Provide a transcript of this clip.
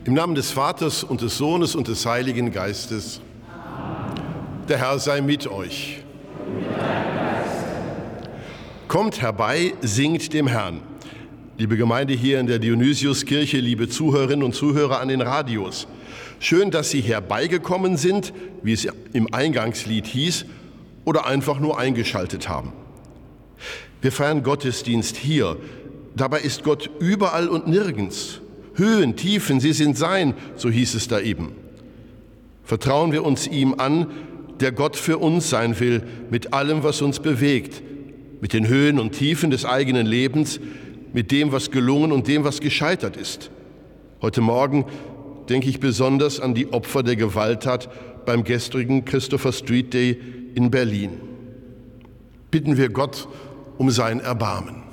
Im Namen des Vaters und des Sohnes und des Heiligen Geistes. Der Herr sei mit euch. Kommt herbei, singt dem Herrn. Liebe Gemeinde hier in der Dionysiuskirche, liebe Zuhörerinnen und Zuhörer an den Radios. Schön, dass Sie herbeigekommen sind, wie es im Eingangslied hieß, oder einfach nur eingeschaltet haben. Wir feiern Gottesdienst hier. Dabei ist Gott überall und nirgends. Höhen, Tiefen, sie sind sein, so hieß es da eben. Vertrauen wir uns ihm an, der Gott für uns sein will, mit allem, was uns bewegt, mit den Höhen und Tiefen des eigenen Lebens, mit dem, was gelungen und dem, was gescheitert ist. Heute Morgen denke ich besonders an die Opfer der Gewalttat beim gestrigen Christopher Street Day in Berlin. Bitten wir Gott um sein Erbarmen.